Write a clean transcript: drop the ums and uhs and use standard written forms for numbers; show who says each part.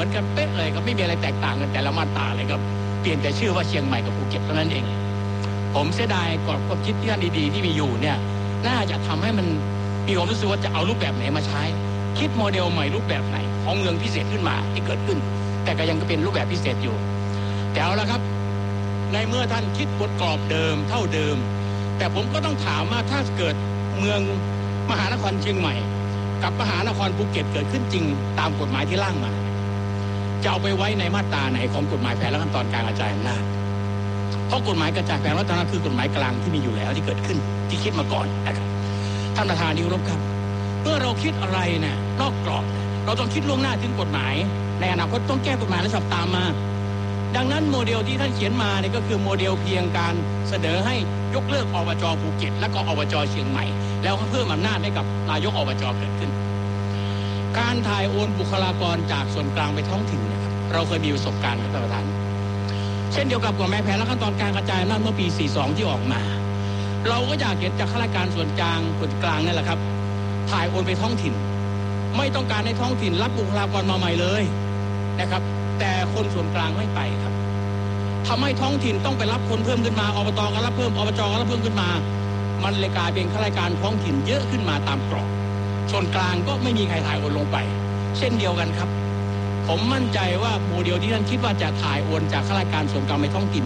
Speaker 1: มือนกันเป๊ะเลยครับไม่มีอะไรแตกต่างกันแต่ละมาตราเลยครับเปลี่ยนแต่ชื่อว่าเชียงใหม่กับภูเก็ตเท่านั้นเองผมเสียดายกรอบความคิดที่ท่านดีๆที่มีอยู่เนี่ยน่าจะทำให้มันมีความรู้สึกว่าจะเอารูปแบบไหนมาใช้คิดโมเดลใหม่รูปแบบไหนของเมืองพิเศษขึ้นมาที่เกิดขึ้นแต่ก็ยังเป็นรูปแบบพิเศษอยู่แต่เอาละครับในเมื่อท่านคิดบทกรอบเดิมเท่าเดิมแต่ผมก็ต้องถามว่าถ้าเกิดเมืองมหานครเชียงใหม่กับมหานครภูเก็ตเกิดขึ้นจริงตามกฎหมายที่ร่างมาจะเอาไปไว้ในมาตราไหนของกฎหมายแผนและขั้นตอนการกระจายอำนาจเพราะกฎหมายกระจายแผนและขั้นตอนคือกฎหมายกลางที่มีอยู่แล้วที่เกิดขึ้นที่คิดมาก่อนนะครับท่านประธานที่เคารพครับเมื่อเราคิดอะไรเนี่ยนอกกรอบเราต้องคิดล่วงหน้าถึงกฎหมายในอนาคตต้องแก้กฎหมายและสับตามมาดังนั้นโมเดลที่ท่านเขียนมาเนี่ยก็คือโมเดลเพียงการเสนอให้ยกเลิกอบจ.ภูเก็ตและก็อบจ.เชียงใหม่แล้วเพิ่มอำนาจให้กับนายกอบจ.เกิดขึ้นการถ่ายโอนบุคลากรจากส่วนกลางไปท้องถิ่นนะครับเราเคยมีประสบการณ์ครับท่านประธานเช่นเดียวกับกฎหมายแผนและขั้นตอนการกระจายอำนาจเมื่อปี 42 ที่ออกมาเราก็อยากเห็นจากข้าราชการส่วนกลางนั่นแหละครับถ่ายโอนไปท้องถิ่นไม่ต้องการให้ท้องถิ่นรับบุคลากรมาใหม่เลยนะครับแต่คนส่วนกลางไม่ไปครับทำให้ท้องถิ่นต้องไปรับคนเพิ่มขึ้นมาอบตก็รับเพิ่มอบจก็รับเพิ่มขึ้นมามันเลยกลายเป็นข้าราชการท้องถิ่นเยอะขึ้นมาตามกรอบส่วนกลางก็ไม่มีใครถ่ายโอนลงไปเช่นเดียวกันครับผมมั่นใจว่าโมเดลที่ท่านคิดว่าจะถ่ายโอนจากข้าราชการส่วนกลางไปท้องถิ่น